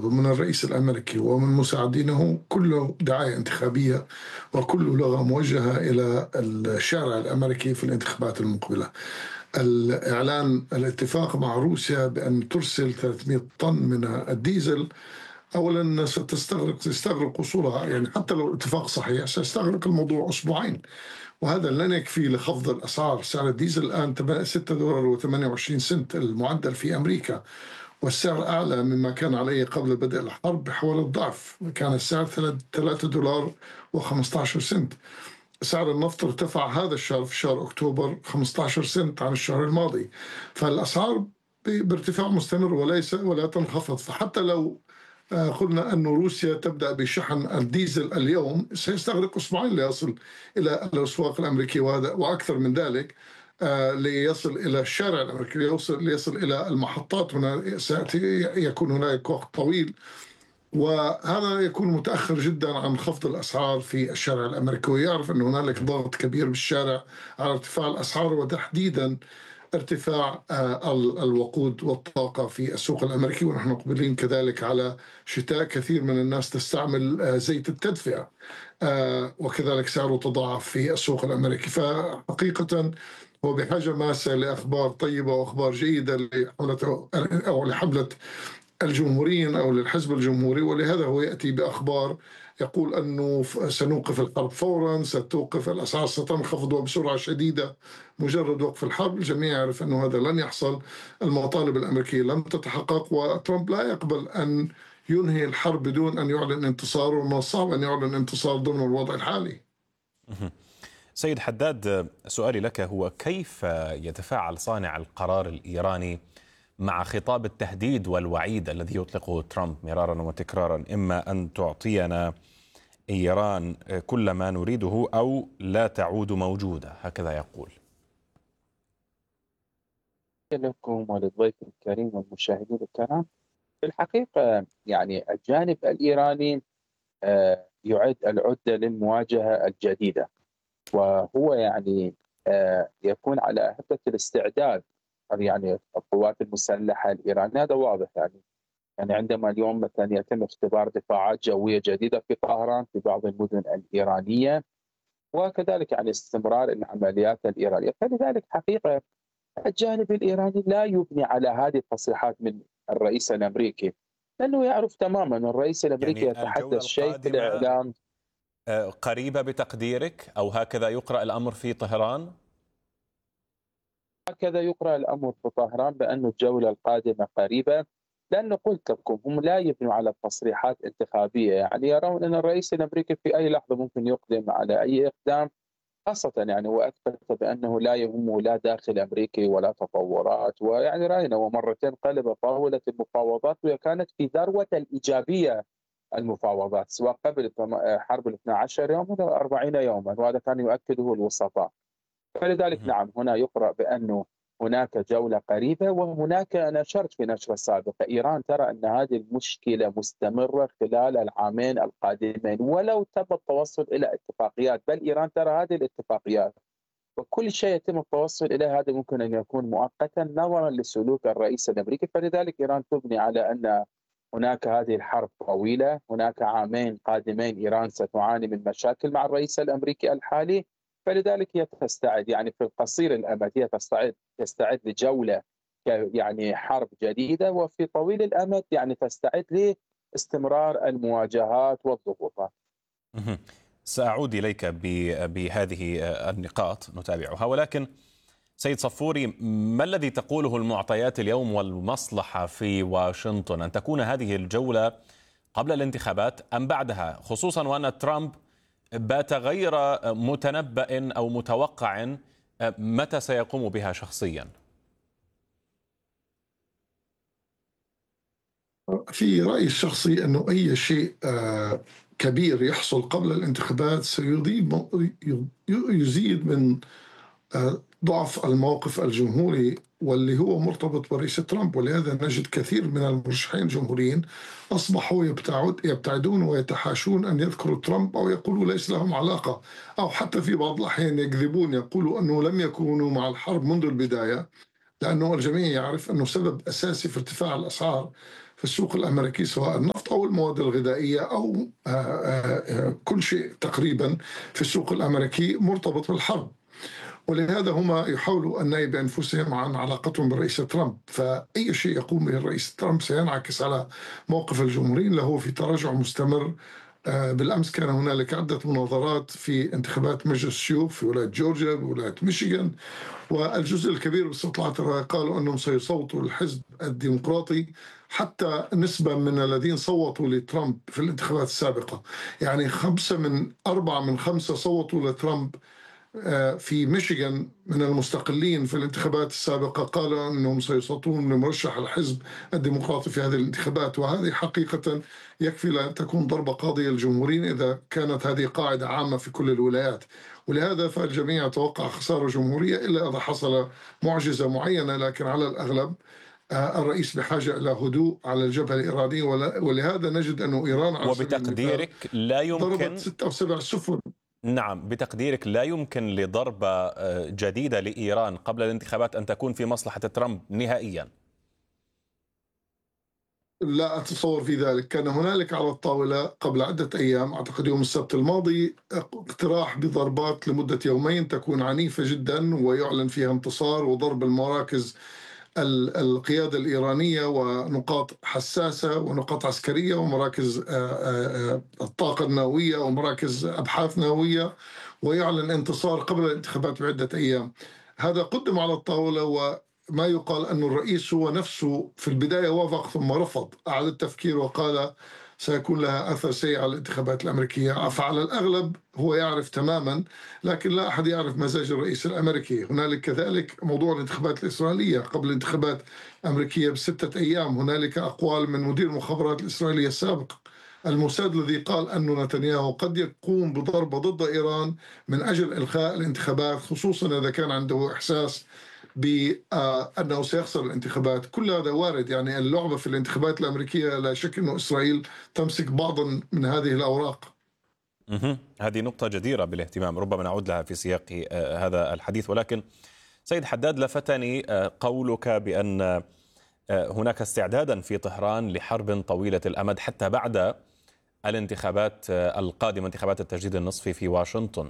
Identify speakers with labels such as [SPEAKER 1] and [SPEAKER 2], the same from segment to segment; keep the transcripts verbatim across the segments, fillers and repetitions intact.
[SPEAKER 1] ومن الرئيس الأمريكي ومن مساعدينه كله دعاية انتخابية، وكله لغة موجهة إلى الشارع الأمريكي في الانتخابات المقبلة. الإعلان الاتفاق مع روسيا بأن ترسل ثلاثمئة طن من الديزل أولا ستستغرق تستغرق وصولها، يعني حتى لو الاتفاق صحيح سيستغرق الموضوع أسبوعين، وهذا لن يكفي لخفض الأسعار. سعر الديزل الآن ستة دولار وثمانية وعشرين سنت المعدل في أمريكا، والسعر أعلى مما كان عليه قبل بدء الحرب بحوالي الضعف، كان السعر ثلاثة دولار وخمسة عشر سنت. سعر النفط ارتفع هذا الشهر في شهر أكتوبر خمسة عشر سنت عن الشهر الماضي، فالأسعار بارتفاع مستمر وليس ولا تنخفض. فحتى لو قلنا أن روسيا تبدأ بشحن الديزل اليوم، سيستغرق أسبوعين ليصل إلى الأسواق الأمريكية وأكثر من ذلك ليصل إلى الشارع الأمريكي، ليصل, ليصل إلى المحطات. هنا سيأتي يكون هناك وقت طويل، وهذا يكون متأخر جدا عن خفض الأسعار في الشارع الأمريكي. ويعرف أن هنالك ضغط كبير بالشارع على ارتفاع الأسعار، وتحديدا ارتفاع الوقود والطاقة في السوق الأمريكي. ونحن مقبلين كذلك على شتاء، كثير من الناس تستعمل زيت التدفئة، وكذلك سعره تضاعف في السوق الأمريكي. فحقيقة هو بحاجة ماسة لأخبار طيبة وأخبار جيدة لحملة أو لحملة الجمهوريين أو للحزب الجمهوري، ولهذا هو يأتي بأخبار يقول أنه سنوقف الحرب فورا، ستوقف الأسعار، ستنخفض وبسرعة شديدة مجرد وقف الحرب. الجميع يعرف أنه هذا لن يحصل، المطالب الأمريكية لم تتحقق، وترامب لا يقبل أن ينهي الحرب بدون أن يعلن انتصار، ومن الصعب أن يعلن انتصار ضمن الوضع الحالي.
[SPEAKER 2] سيد حداد، سؤالي لك هو كيف يتفاعل صانع القرار الإيراني مع خطاب التهديد والوعيد الذي يطلقه ترامب مرارا وتكرارا، إما أن تعطينا إيران كل ما نريده أو لا تعود موجودة، هكذا يقول.
[SPEAKER 3] لكم وللضيف الكريم والمشاهدين الكرام، في الحقيقة يعني الجانب الإيراني يعد العدة للمواجهة الجديدة، وهو يعني يكون على هبة الاستعداد. يعني القوات المسلحة الإيرانية هذا واضح، يعني يعني عندما اليوم مثلا يتم اختبار دفاعات جوية جديدة في طهران في بعض المدن الإيرانية، وكذلك يعني استمرار العمليات الإيرانية. فلذلك حقيقة الجانب الإيراني لا يبني على هذه التصريحات من الرئيس الأمريكي، لأنه يعرف تماما الرئيس الأمريكي
[SPEAKER 2] يعني
[SPEAKER 3] يتحدث شيء في الإعلام.
[SPEAKER 2] قريبة بتقديرك، أو هكذا يقرأ الأمر في طهران؟
[SPEAKER 3] هكذا يقرأ الأمر في طهران، بأن الجولة القادمة قريبة، لأنه قلت لكم هم لا يبنوا على تصريحات انتخابية، يعني يرون أن الرئيس الأمريكي في أي لحظة ممكن يقدم على أي إقدام، خاصة يعني وأثبت بأنه لا يهمه لا داخل أمريكي ولا تطورات. ويعني رأينا ومرتين قلب طاولة المفاوضات، وكانت في ذروة الإيجابية المفاوضات، سواء قبل حرب الاثنى عشر يوما أو أربعين يوما، وهذا كان يؤكده الوسطاء. فلذلك نعم هنا يقرأ بأنه هناك جولة قريبة. وهناك، أنا أشرت في نشرة سابقة، إيران ترى أن هذه المشكلة مستمرة خلال العامين القادمين ولو تم التوصل إلى اتفاقيات، بل إيران ترى هذه الاتفاقيات وكل شيء يتم التوصل إليه هذا ممكن أن يكون مؤقتا نظرا لسلوك الرئيس الأمريكي. فلذلك إيران تبني على أن هناك هذه الحرب طويلة، هناك عامين قادمين إيران ستعاني من مشاكل مع الرئيس الأمريكي الحالي، فلذلك هي تستعد يعني في القصير الأمد هي تستعد تستعد لجولة يعني حرب جديدة، وفي طويل الأمد يعني تستعد لاستمرار المواجهات والضغوطات.
[SPEAKER 2] سأعود إليك بهذه النقاط نتابعها، ولكن سيد صفوري، ما الذي تقوله المعطيات اليوم والمصلحة في واشنطن أن تكون هذه الجولة قبل الانتخابات أم بعدها، خصوصا وأن ترامب بات غير متنبأ أو متوقع متى سيقوم بها شخصيا؟
[SPEAKER 1] في رأيي الشخصي أنه أي شيء كبير يحصل قبل الانتخابات سيزيد يزيد من ضعف الموقف الجمهوري، واللي هو مرتبط برئيس ترامب. ولهذا نجد كثير من المرشحين الجمهوريين أصبحوا يبتعد يبتعدون ويتحاشون أن يذكروا ترامب أو يقولوا ليس لهم علاقة، أو حتى في بعض الأحيان يكذبون يقولوا أنه لم يكونوا مع الحرب منذ البداية، لأنه الجميع يعرف أنه سبب أساسي في ارتفاع الأسعار في السوق الأمريكي، سواء النفط أو المواد الغذائية أو كل شيء تقريبا في السوق الأمريكي مرتبط بالحرب. ولهذا هم يحاولوا النأي بأنفسهم عن علاقتهم بالرئيس ترامب، فأي شيء يقوم به الرئيس ترامب سينعكس على موقف الجمهوريين له في تراجع مستمر. بالأمس كان هنالك عدة مناظرات في انتخابات مجلس الشيوخ في ولاية جورجيا وولاية ميشيغان، والجزء الكبير باستطلاعات الرأي قالوا أنهم سيصوتوا للحزب الديمقراطي، حتى نسبة من الذين صوتوا لترامب في الانتخابات السابقة، يعني خمسة من أربعة من خمسة صوتوا لترامب في ميشيغان من المستقلين في الانتخابات السابقة، قالوا أنهم سيصوتون لمرشح الحزب الديمقراطي في هذه الانتخابات. وهذه حقيقة يكفي لأن تكون ضربة قاضية للجمهوريين إذا كانت هذه قاعدة عامة في كل الولايات. ولهذا فالجميع يتوقع خسارة جمهورية إلا إذا حصل معجزة معينة، لكن على الأغلب الرئيس بحاجة إلى هدوء على الجبهة الإيرانية، ولهذا نجد أن إيران على
[SPEAKER 2] وبتقديرك لا يمكن
[SPEAKER 1] ضربت ستة أو سبع سفن.
[SPEAKER 2] نعم، بتقديرك لا يمكن لضربة جديدة لإيران قبل الانتخابات أن تكون في مصلحة ترامب نهائيا؟
[SPEAKER 1] لا أتصور في ذلك. كان هنالك على الطاولة قبل عدة أيام، أعتقد يوم السبت الماضي، اقتراح بضربات لمدة يومين تكون عنيفة جدا ويعلن فيها انتصار وضرب المراكز القيادة الإيرانية ونقاط حساسة ونقاط عسكرية ومراكز الطاقة النووية ومراكز أبحاث نووية، ويعلن انتصار قبل الانتخابات بعدة أيام. هذا قدم على الطاولة، وما يقال أن الرئيس هو نفسه في البداية وافق ثم رفض، أعاد التفكير وقال سيكون لها أثر سيء على الانتخابات الأمريكية. فعلى الأغلب هو يعرف تماما، لكن لا أحد يعرف مزاج الرئيس الأمريكي. هنالك كذلك موضوع الانتخابات الإسرائيلية قبل الانتخابات الأمريكية بستة أيام. هنالك أقوال من مدير المخابرات الإسرائيلية السابق الموساد الذي قال أن نتنياهو قد يقوم بضربة ضد إيران من أجل إلغاء الانتخابات، خصوصا إذا كان عنده إحساس بأنه سيخسر الانتخابات. كل هذا وارد، يعني اللعبة في الانتخابات الأمريكية لا شك أن إسرائيل تمسك بعضا من هذه الأوراق.
[SPEAKER 2] هذه نقطة جديرة بالاهتمام، ربما نعود لها في سياق هذا الحديث. ولكن سيد حداد، لفتني قولك بأن هناك استعدادا في طهران لحرب طويلة الأمد حتى بعد الانتخابات القادمة، انتخابات التجديد النصفي في واشنطن.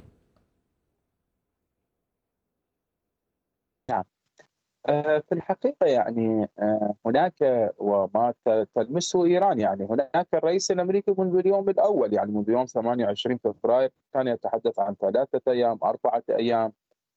[SPEAKER 3] نعم، في الحقيقة يعني هناك وما تلمسه إيران، يعني هناك الرئيس الأمريكي منذ اليوم الأول، يعني منذ يوم ثمانية وعشرين فبراير كان يتحدث عن ثلاثة أيام أربعة أيام،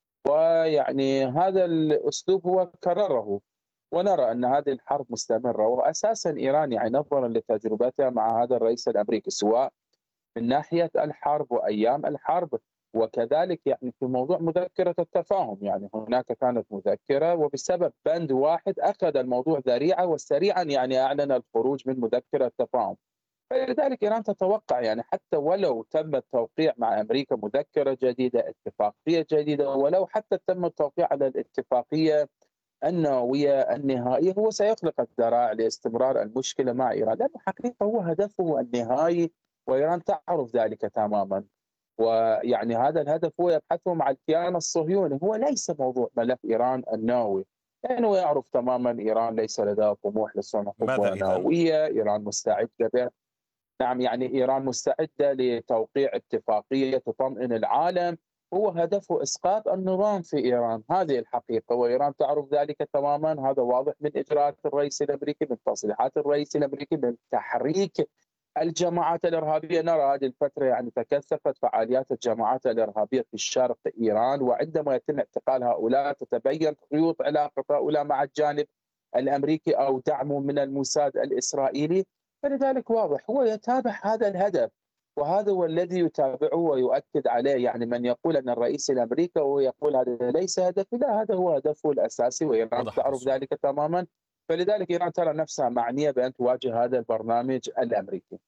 [SPEAKER 3] ويعني هذا الأسلوب هو كرره، ونرى أن هذه الحرب مستمرة. وأساسا إيران يعني نظرا لتجربتها مع هذا الرئيس الأمريكي، سواء من ناحية الحرب وأيام الحرب، وكذلك يعني في موضوع مذكرة التفاهم، يعني هناك كانت مذكرة وبسبب بند واحد أخذ الموضوع ذريعة وسريعا يعني أعلن الخروج من مذكرة التفاهم. فلذلك إيران تتوقع يعني حتى ولو تم التوقيع مع أمريكا مذكرة جديدة، اتفاقية جديدة، ولو حتى تم التوقيع على الاتفاقية النووية النهائية، هو سيخلق الذرائع لاستمرار المشكلة مع إيران، لأنه حقيقة هو هدفه النهائي وإيران تعرف ذلك تماما. ويعني هذا الهدف هو يبحثه مع الكيان الصهيوني، هو ليس موضوع ملف إيران النووي، لأنه يعني يعرف تماما إيران ليس لديها طموح لصنع قوة نووية. إيران مستعدة، نعم يعني إيران مستعدة لتوقيع اتفاقية تطمئن العالم، هو هدفه إسقاط النظام في إيران، هذه الحقيقة، وإيران تعرف ذلك تماما. هذا واضح من إجراءات الرئيس الأمريكي، من تصريحات الرئيس الأمريكي، من تحريك الجماعات الإرهابية. نرى هذه الفترة يعني تكثفت فعاليات الجماعات الإرهابية في شرق إيران، وعندما يتم اعتقال هؤلاء تتبين خيوط علاقة هؤلاء مع الجانب الأمريكي أو دعمه من الموساد الإسرائيلي. فلذلك واضح هو يتابع هذا الهدف، وهذا هو الذي يتابعه ويؤكد عليه. يعني من يقول أن الرئيس الأمريكي وهو يقول هذا ليس هدفه، لا، هذا هو هدفه الأساسي، وإيران تعرف ذلك تماما. فلذلك إيران ترى نفسها معنية بأن تواجه هذا البرنامج الأمريكي.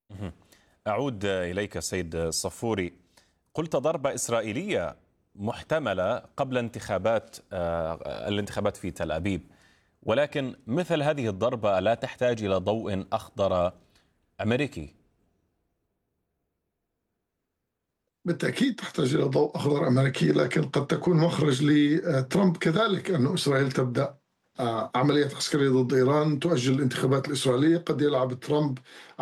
[SPEAKER 2] أعود إليك سيد صفوري. قلت ضربة إسرائيلية محتملة قبل انتخابات الانتخابات في تل أبيب، ولكن مثل هذه الضربة لا تحتاج إلى ضوء أخضر أمريكي.
[SPEAKER 1] بالتأكيد تحتاج إلى ضوء أخضر أمريكي، لكن قد تكون مخرج لترامب كذلك أن إسرائيل تبدأ عمليات عسكرية ضد إيران، تؤجل الانتخابات الإسرائيلية، قد يلعب ترامب